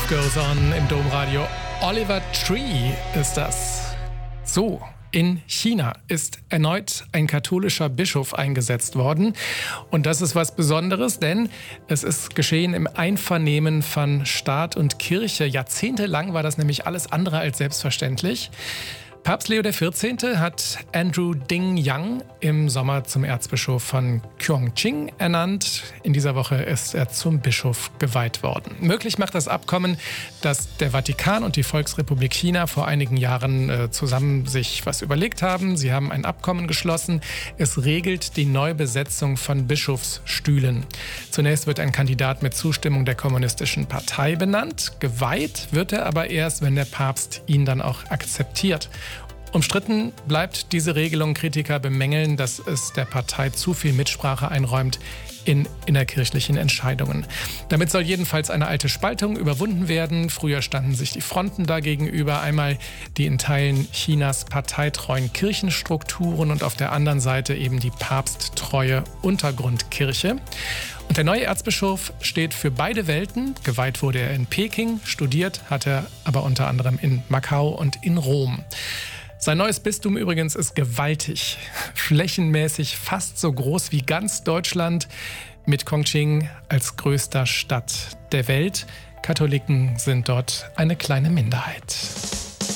Life Goes On im Domradio. Oliver Tree ist das. So, in China ist erneut ein katholischer Bischof eingesetzt worden. Und das ist was Besonderes, denn es ist geschehen im Einvernehmen von Staat und Kirche. Jahrzehntelang war das nämlich alles andere als selbstverständlich. Papst Leo XIV. Hat Andrew Ding Yang im Sommer zum Erzbischof von Chongqing ernannt. In dieser Woche ist er zum Bischof geweiht worden. Möglich macht das Abkommen, dass der Vatikan und die Volksrepublik China vor einigen Jahren zusammen sich was überlegt haben. Sie haben ein Abkommen geschlossen. Es regelt die Neubesetzung von Bischofsstühlen. Zunächst wird ein Kandidat mit Zustimmung der Kommunistischen Partei benannt. Geweiht wird er aber erst, wenn der Papst ihn dann auch akzeptiert. Umstritten bleibt diese Regelung. Kritiker bemängeln, dass es der Partei zu viel Mitsprache einräumt in innerkirchlichen Entscheidungen. Damit soll jedenfalls eine alte Spaltung überwunden werden. Früher standen sich die Fronten dagegenüber. Einmal die in Teilen Chinas parteitreuen Kirchenstrukturen und auf der anderen Seite eben die papsttreue Untergrundkirche. Und der neue Erzbischof steht für beide Welten. Geweiht wurde er in Peking, studiert hat er aber unter anderem in Macau und in Rom. Sein neues Bistum übrigens ist gewaltig, flächenmäßig fast so groß wie ganz Deutschland, mit Chongqing als größter Stadt der Welt. Katholiken sind dort eine kleine Minderheit.